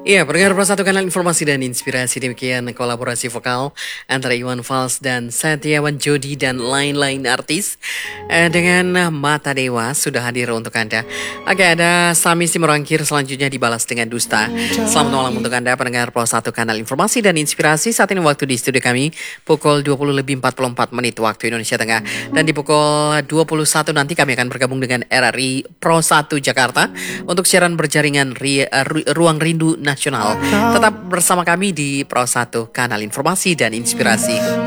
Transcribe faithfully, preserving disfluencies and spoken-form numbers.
Iya, pendengar Pro satu kanal informasi dan inspirasi demikian kolaborasi vokal antara Iwan Fals dan Setiawan Jodi dan lain-lain artis eh, dengan Mata Dewa sudah hadir untuk Anda. Oke, ada Sami Simorangkir selanjutnya dibalas dengan dusta. Selamat malam untuk Anda pendengar Pro satu kanal informasi dan inspirasi. Saat ini waktu di studio kami pukul dua puluh lebih empat puluh empat menit waktu Indonesia Tengah, dan di pukul dua puluh satu nanti kami akan bergabung dengan R R I Pro satu Jakarta untuk siaran berjaringan ri, uh, ru- Ruang Rindu Nasional. Tetap bersama kami di Pro satu kanal informasi dan inspirasi.